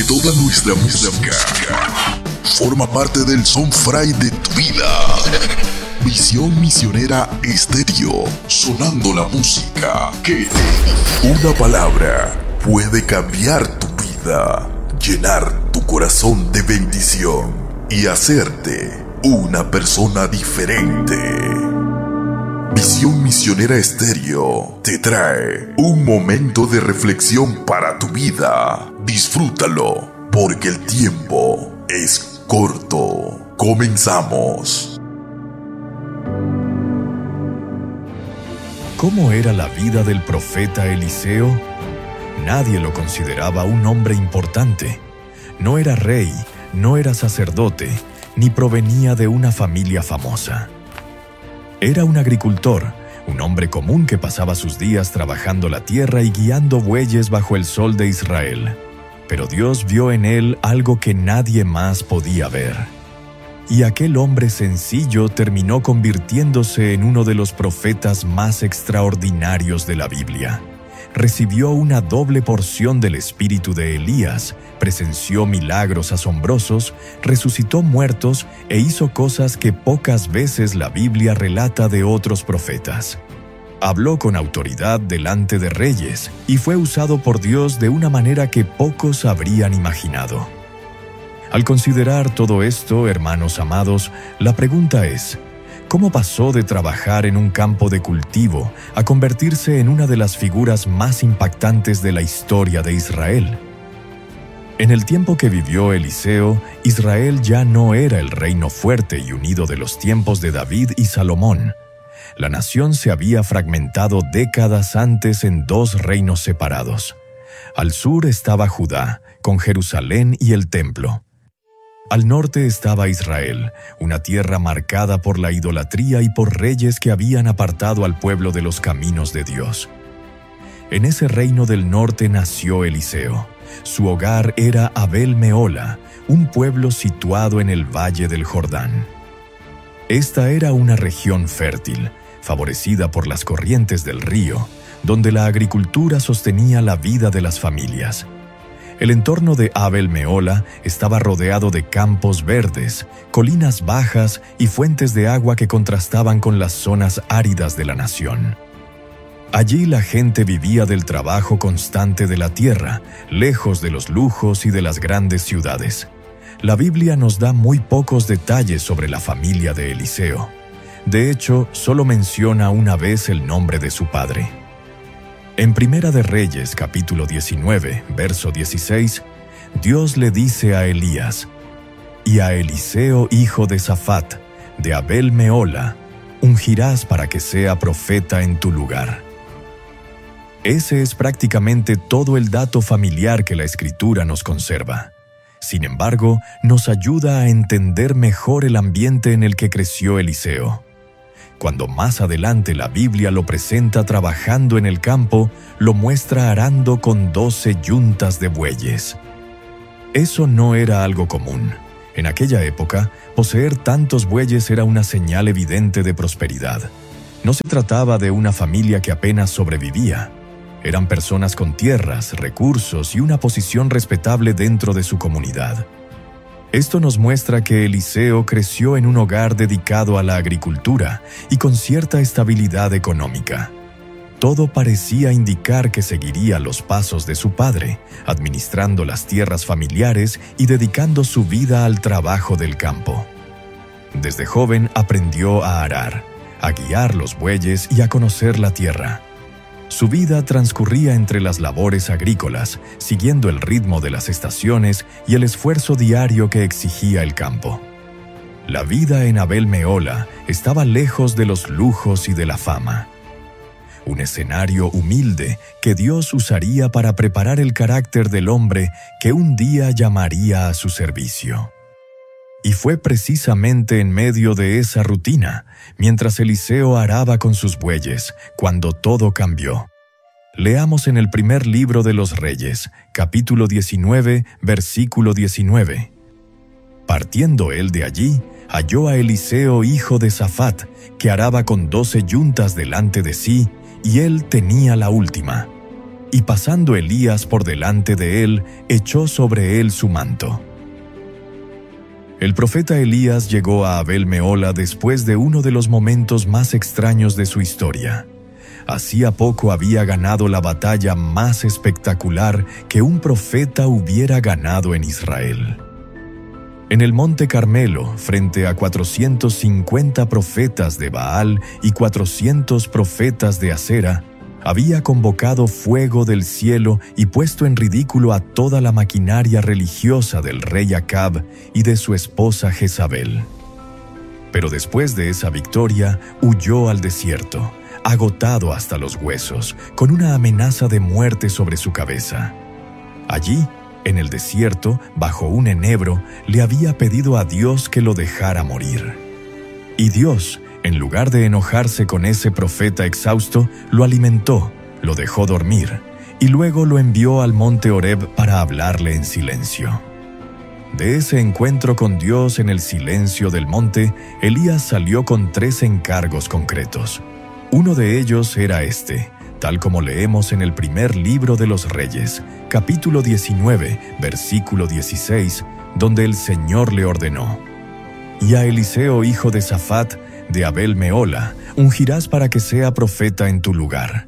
Que toda nuestra música forma parte del soundtrack de tu vida. Visión Misionera Estéreo, sonando la música que una palabra puede cambiar tu vida, llenar tu corazón de bendición y hacerte una persona diferente. Visión Misionera Estéreo te trae un momento de reflexión para tu vida. Disfrútalo, porque el tiempo es corto. Comenzamos. ¿Cómo era la vida del profeta Eliseo? Nadie lo consideraba un hombre importante. No era rey, no era sacerdote, ni provenía de una familia famosa. Era un agricultor, un hombre común que pasaba sus días trabajando la tierra y guiando bueyes bajo el sol de Israel. Pero Dios vio en él algo que nadie más podía ver. Y aquel hombre sencillo terminó convirtiéndose en uno de los profetas más extraordinarios de la Biblia. Recibió una doble porción del espíritu de Elías, presenció milagros asombrosos, resucitó muertos e hizo cosas que pocas veces la Biblia relata de otros profetas. Habló con autoridad delante de reyes y fue usado por Dios de una manera que pocos habrían imaginado. Al considerar todo esto, hermanos amados, la pregunta es: ¿cómo pasó de trabajar en un campo de cultivo a convertirse en una de las figuras más impactantes de la historia de Israel? En el tiempo que vivió Eliseo, Israel ya no era el reino fuerte y unido de los tiempos de David y Salomón. La nación se había fragmentado décadas antes en dos reinos separados. Al sur estaba Judá, con Jerusalén y el templo. Al norte estaba Israel, una tierra marcada por la idolatría y por reyes que habían apartado al pueblo de los caminos de Dios. En ese reino del norte nació Eliseo. Su hogar era Abel Mehola, un pueblo situado en el valle del Jordán. Esta era una región fértil, favorecida por las corrientes del río, donde la agricultura sostenía la vida de las familias. El entorno de Abel Mehola estaba rodeado de campos verdes, colinas bajas y fuentes de agua que contrastaban con las zonas áridas de la nación. Allí la gente vivía del trabajo constante de la tierra, lejos de los lujos y de las grandes ciudades. La Biblia nos da muy pocos detalles sobre la familia de Eliseo. De hecho, solo menciona una vez el nombre de su padre. En Primera de Reyes, capítulo 19, verso 16, Dios le dice a Elías: «Y a Eliseo, hijo de Safat, de Abel Mehola, ungirás para que sea profeta en tu lugar». Ese es prácticamente todo el dato familiar que la Escritura nos conserva. Sin embargo, nos ayuda a entender mejor el ambiente en el que creció Eliseo. Cuando más adelante la Biblia lo presenta trabajando en el campo, lo muestra arando con 12 yuntas de bueyes. Eso no era algo común. En aquella época, poseer tantos bueyes era una señal evidente de prosperidad. No se trataba de una familia que apenas sobrevivía. Eran personas con tierras, recursos y una posición respetable dentro de su comunidad. Esto nos muestra que Eliseo creció en un hogar dedicado a la agricultura y con cierta estabilidad económica. Todo parecía indicar que seguiría los pasos de su padre, administrando las tierras familiares y dedicando su vida al trabajo del campo. Desde joven aprendió a arar, a guiar los bueyes y a conocer la tierra. Su vida transcurría entre las labores agrícolas, siguiendo el ritmo de las estaciones y el esfuerzo diario que exigía el campo. La vida en Abel Mehola estaba lejos de los lujos y de la fama. Un escenario humilde que Dios usaría para preparar el carácter del hombre que un día llamaría a su servicio. Y fue precisamente en medio de esa rutina, mientras Eliseo araba con sus bueyes, cuando todo cambió. Leamos en el primer libro de los Reyes, capítulo 19, versículo 19. Partiendo él de allí, halló a Eliseo hijo de Safat, que araba con 12 yuntas delante de sí, y él tenía la última. y pasando Elías por delante de él, echó sobre él su manto. El profeta Elías llegó a Abel Mehola después de uno de los momentos más extraños de su historia. Hacía poco había ganado la batalla más espectacular que un profeta hubiera ganado en Israel. En el Monte Carmelo, frente a 450 profetas de Baal y 400 profetas de Asera, había convocado fuego del cielo y puesto en ridículo a toda la maquinaria religiosa del rey Acab y de su esposa Jezabel. Pero después de esa victoria, huyó al desierto, agotado hasta los huesos, con una amenaza de muerte sobre su cabeza. Allí, en el desierto, bajo un enebro, le había pedido a Dios que lo dejara morir. Y Dios, en lugar de enojarse con ese profeta exhausto, lo alimentó, lo dejó dormir, y luego lo envió al monte Horeb para hablarle en silencio. De ese encuentro con Dios en el silencio del monte, Elías salió con 3 encargos concretos. Uno de ellos era este, tal como leemos en el primer libro de los Reyes, capítulo 19, versículo 16, donde el Señor le ordenó: «Y a Eliseo, hijo de Safat, de Abel Mehola, ungirás para que sea profeta en tu lugar».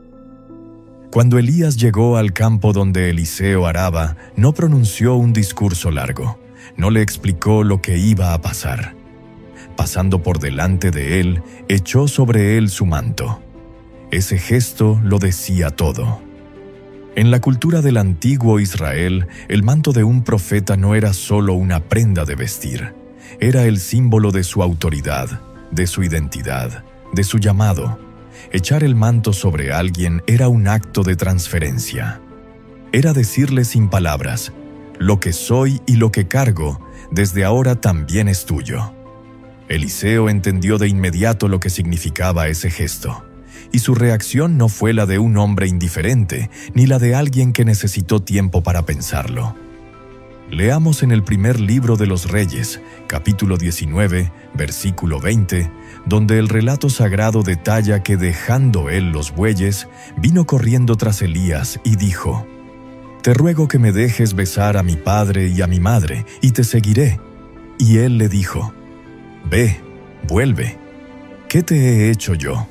Cuando Elías llegó al campo donde Eliseo araba, no pronunció un discurso largo, no le explicó lo que iba a pasar. Pasando por delante de él, echó sobre él su manto. Ese gesto lo decía todo. En la cultura del antiguo Israel, el manto de un profeta no era solo una prenda de vestir, era el símbolo de su autoridad, de su identidad, de su llamado. Echar el manto sobre alguien era un acto de transferencia. Era decirle sin palabras: lo que soy y lo que cargo, desde ahora también es tuyo. Eliseo entendió de inmediato lo que significaba ese gesto, y su reacción no fue la de un hombre indiferente, ni la de alguien que necesitó tiempo para pensarlo. Leamos en el primer libro de los Reyes, capítulo 19, versículo 20, donde el relato sagrado detalla que dejando él los bueyes, vino corriendo tras Elías y dijo: «Te ruego que me dejes besar a mi padre y a mi madre, y te seguiré». Y él le dijo: «Ve, vuelve. ¿Qué te he hecho yo?».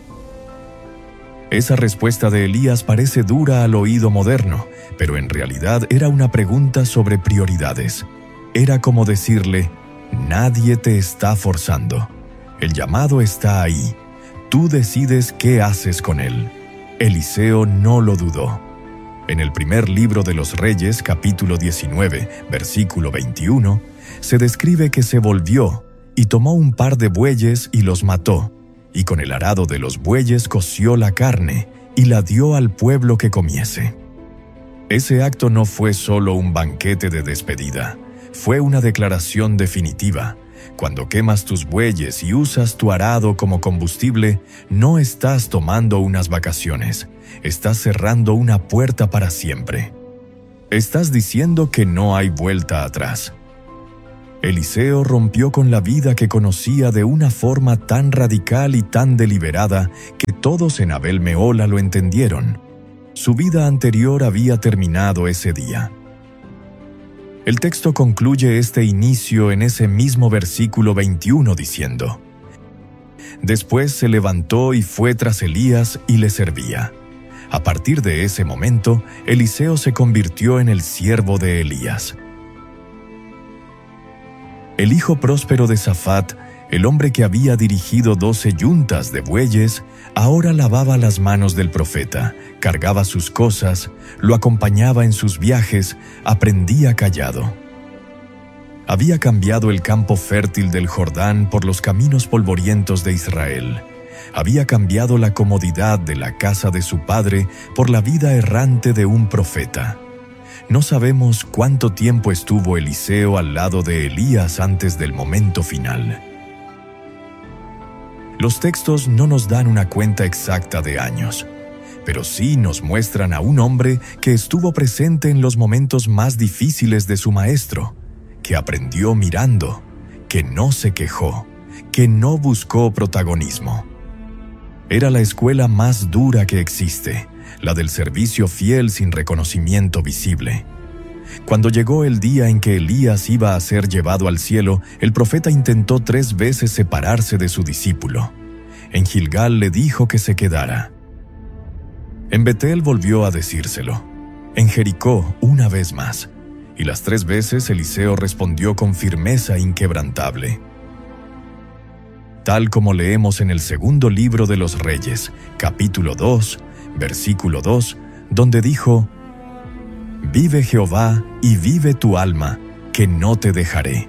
Esa respuesta de Elías parece dura al oído moderno, pero en realidad era una pregunta sobre prioridades. Era como decirle: nadie te está forzando. El llamado está ahí. Tú decides qué haces con él. Eliseo no lo dudó. En el primer libro de los Reyes, capítulo 19, versículo 21, se describe que se volvió y tomó un par de bueyes y los mató, y con el arado de los bueyes coció la carne y la dio al pueblo que comiese. Ese acto no fue solo un banquete de despedida, fue una declaración definitiva. Cuando quemas tus bueyes y usas tu arado como combustible, no estás tomando unas vacaciones, estás cerrando una puerta para siempre. Estás diciendo que no hay vuelta atrás. Eliseo rompió con la vida que conocía de una forma tan radical y tan deliberada que todos en Abel Mehola lo entendieron. Su vida anterior había terminado ese día. El texto concluye este inicio en ese mismo versículo 21 diciendo: «Después se levantó y fue tras Elías y le servía». A partir de ese momento, Eliseo se convirtió en el siervo de Elías. El hijo próspero de Safat, el hombre que había dirigido 12 yuntas de bueyes, ahora lavaba las manos del profeta, cargaba sus cosas, lo acompañaba en sus viajes, aprendía callado. Había cambiado el campo fértil del Jordán por los caminos polvorientos de Israel. Había cambiado la comodidad de la casa de su padre por la vida errante de un profeta. No sabemos cuánto tiempo estuvo Eliseo al lado de Elías antes del momento final. Los textos no nos dan una cuenta exacta de años, pero sí nos muestran a un hombre que estuvo presente en los momentos más difíciles de su maestro, que aprendió mirando, que no se quejó, que no buscó protagonismo. Era la escuela más dura que existe, la del servicio fiel sin reconocimiento visible. Cuando llegó el día en que Elías iba a ser llevado al cielo, el profeta intentó 3 veces separarse de su discípulo. En Gilgal le dijo que se quedara. En Betel volvió a decírselo. En Jericó una vez más. Y las 3 veces Eliseo respondió con firmeza inquebrantable. Tal como leemos en el segundo libro de los Reyes, capítulo 2, versículo 2, donde dijo: «Vive Jehová y vive tu alma, que no te dejaré».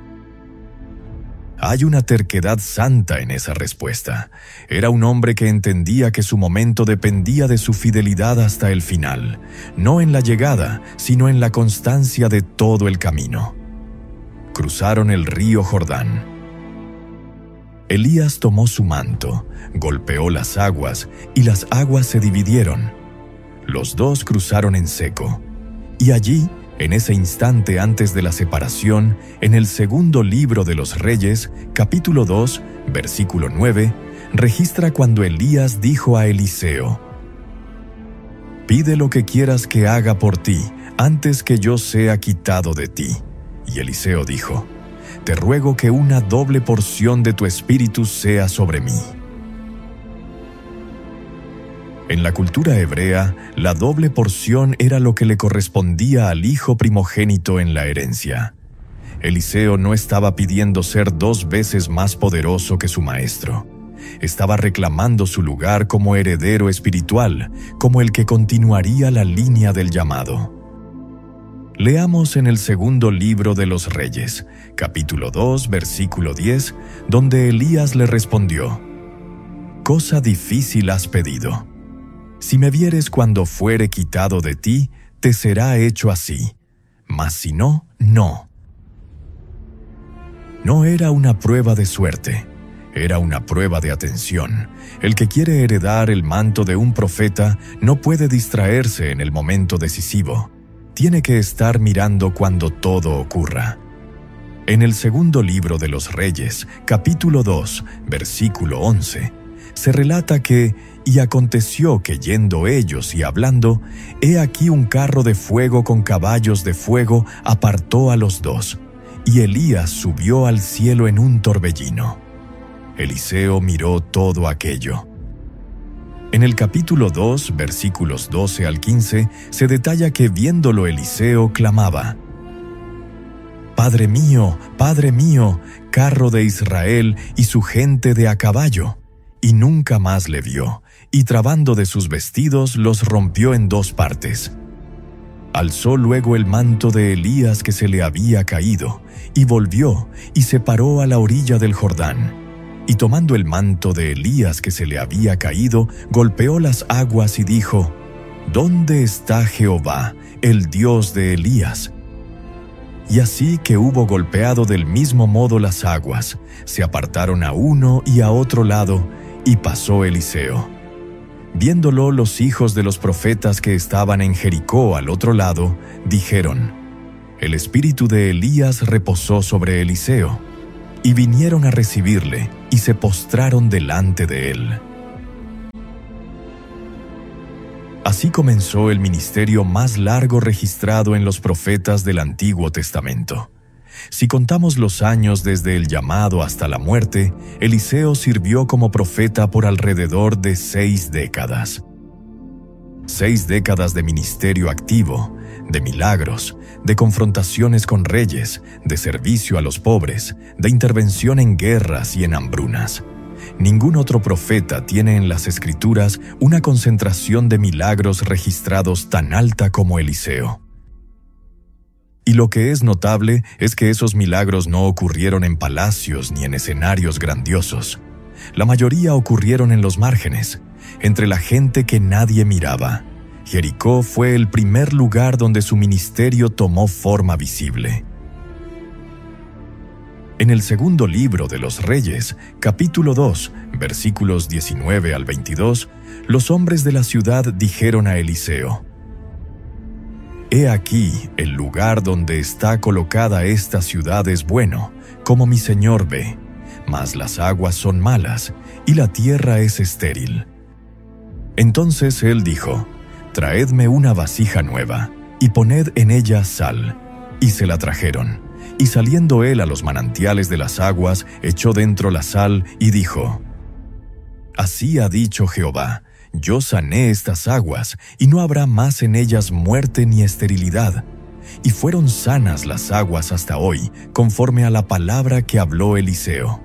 Hay una terquedad santa en esa respuesta. Era un hombre que entendía que su momento dependía de su fidelidad hasta el final, no en la llegada, sino en la constancia de todo el camino. Cruzaron el río Jordán. Elías tomó su manto, golpeó las aguas, y las aguas se dividieron. Los dos cruzaron en seco. Y allí, en ese instante antes de la separación, en el segundo libro de los Reyes, capítulo 2, versículo 9, registra cuando Elías dijo a Eliseo: «Pide lo que quieras que haga por ti, antes que yo sea quitado de ti». Y Eliseo dijo: «Te ruego que una doble porción de tu espíritu sea sobre mí». En la cultura hebrea, la doble porción era lo que le correspondía al hijo primogénito en la herencia. Eliseo no estaba pidiendo ser 2 veces más poderoso que su maestro. Estaba reclamando su lugar como heredero espiritual, como el que continuaría la línea del llamado. Leamos en el segundo libro de los Reyes, capítulo 2, versículo 10, donde Elías le respondió: «Cosa difícil has pedido. Si me vieres cuando fuere quitado de ti, te será hecho así, mas si no, no». No era una prueba de suerte, era una prueba de atención. El que quiere heredar el manto de un profeta no puede distraerse en el momento decisivo. Tiene que estar mirando cuando todo ocurra. En el segundo libro de los Reyes, capítulo 2, versículo 11, se relata que «Y aconteció que yendo ellos y hablando, he aquí un carro de fuego con caballos de fuego apartó a los dos, y Elías subió al cielo en un torbellino». Eliseo miró todo aquello. En el capítulo 2, versículos 12 al 15, se detalla que viéndolo Eliseo clamaba: Padre mío, carro de Israel y su gente de a caballo». Y nunca más le vio, y trabando de sus vestidos los rompió en 2 partes. Alzó luego el manto de Elías que se le había caído, y volvió, y se paró a la orilla del Jordán. Y tomando el manto de Elías que se le había caído, golpeó las aguas y dijo: «¿Dónde está Jehová, el Dios de Elías?». Y así que hubo golpeado del mismo modo las aguas, se apartaron a uno y a otro lado, y pasó Eliseo. Viéndolo los hijos de los profetas que estaban en Jericó al otro lado, dijeron: «El espíritu de Elías reposó sobre Eliseo». Y vinieron a recibirle, y se postraron delante de él. Así comenzó el ministerio más largo registrado en los profetas del Antiguo Testamento. Si contamos los años desde el llamado hasta la muerte, Eliseo sirvió como profeta por alrededor de 6 décadas. 6 décadas de ministerio activo, de milagros, de confrontaciones con reyes, de servicio a los pobres, de intervención en guerras y en hambrunas. Ningún otro profeta tiene en las Escrituras una concentración de milagros registrados tan alta como Eliseo. Y lo que es notable es que esos milagros no ocurrieron en palacios ni en escenarios grandiosos. La mayoría ocurrieron en los márgenes, entre la gente que nadie miraba. Jericó fue el primer lugar donde su ministerio tomó forma visible. En el segundo libro de los Reyes, capítulo 2, versículos 19 al 22, los hombres de la ciudad dijeron a Eliseo: «He aquí, el lugar donde está colocada esta ciudad es bueno, como mi señor ve, mas las aguas son malas, y la tierra es estéril». Entonces él dijo: «Traedme una vasija nueva, y poned en ella sal». Y se la trajeron. Y saliendo él a los manantiales de las aguas, echó dentro la sal y dijo: «Así ha dicho Jehová: yo sané estas aguas, y no habrá más en ellas muerte ni esterilidad». Y fueron sanas las aguas hasta hoy, conforme a la palabra que habló Eliseo.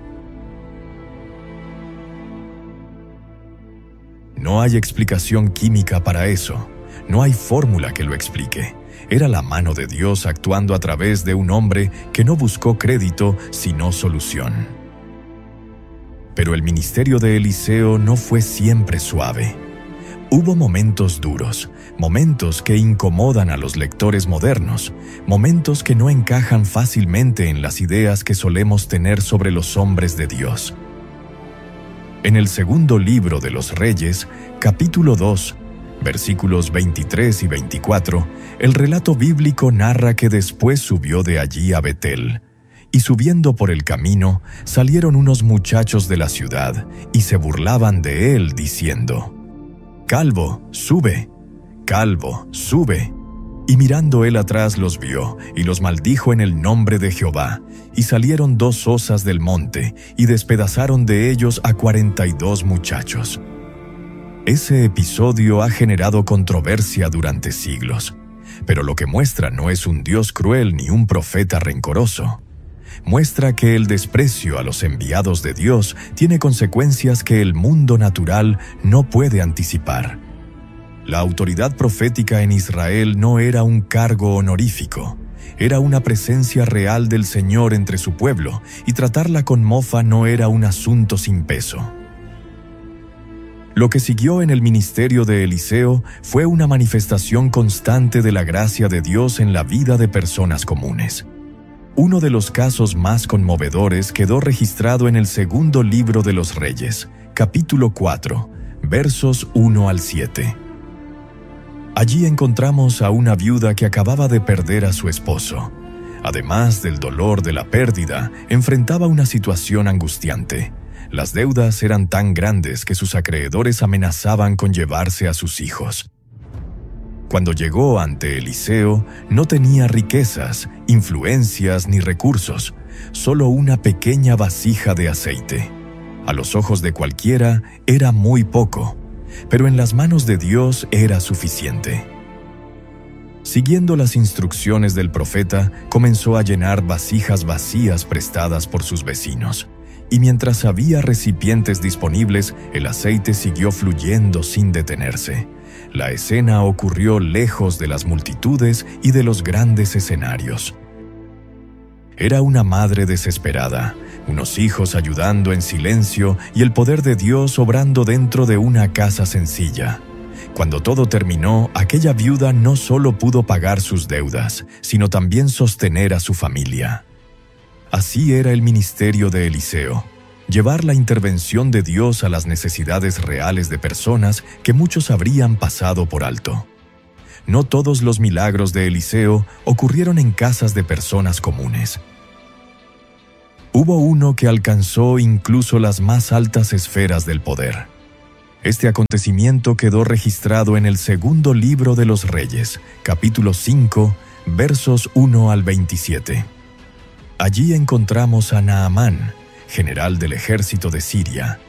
No hay explicación química para eso. No hay fórmula que lo explique. Era la mano de Dios actuando a través de un hombre que no buscó crédito, sino solución. Pero el ministerio de Eliseo no fue siempre suave. Hubo momentos duros, momentos que incomodan a los lectores modernos, momentos que no encajan fácilmente en las ideas que solemos tener sobre los hombres de Dios. En el segundo libro de los Reyes, capítulo 2, versículos 23 y 24, el relato bíblico narra que después subió de allí a Betel, y subiendo por el camino, salieron unos muchachos de la ciudad, y se burlaban de él, diciendo: «Calvo, sube, calvo, sube». Y mirando él atrás los vio, y los maldijo en el nombre de Jehová. Y salieron 2 osas del monte, y despedazaron de ellos a 42 muchachos. Ese episodio ha generado controversia durante siglos, pero lo que muestra no es un Dios cruel ni un profeta rencoroso. Muestra que el desprecio a los enviados de Dios tiene consecuencias que el mundo natural no puede anticipar. La autoridad profética en Israel no era un cargo honorífico, era una presencia real del Señor entre su pueblo, y tratarla con mofa no era un asunto sin peso. Lo que siguió en el ministerio de Eliseo fue una manifestación constante de la gracia de Dios en la vida de personas comunes. Uno de los casos más conmovedores quedó registrado en el segundo libro de los Reyes, capítulo 4, versos 1 al 7. Allí encontramos a una viuda que acababa de perder a su esposo. Además del dolor de la pérdida, enfrentaba una situación angustiante. Las deudas eran tan grandes que sus acreedores amenazaban con llevarse a sus hijos. Cuando llegó ante Eliseo, no tenía riquezas, influencias ni recursos, solo una pequeña vasija de aceite. A los ojos de cualquiera era muy poco, pero en las manos de Dios era suficiente. Siguiendo las instrucciones del profeta, comenzó a llenar vasijas vacías prestadas por sus vecinos. Y mientras había recipientes disponibles, el aceite siguió fluyendo sin detenerse. La escena ocurrió lejos de las multitudes y de los grandes escenarios. Era una madre desesperada, unos hijos ayudando en silencio y el poder de Dios obrando dentro de una casa sencilla. Cuando todo terminó, aquella viuda no solo pudo pagar sus deudas, sino también sostener a su familia. Así era el ministerio de Eliseo, llevar la intervención de Dios a las necesidades reales de personas que muchos habrían pasado por alto. No todos los milagros de Eliseo ocurrieron en casas de personas comunes. Hubo uno que alcanzó incluso las más altas esferas del poder. Este acontecimiento quedó registrado en el segundo libro de los Reyes, capítulo 5, versos 1 al 27. Allí encontramos a Naamán, general del ejército de Siria,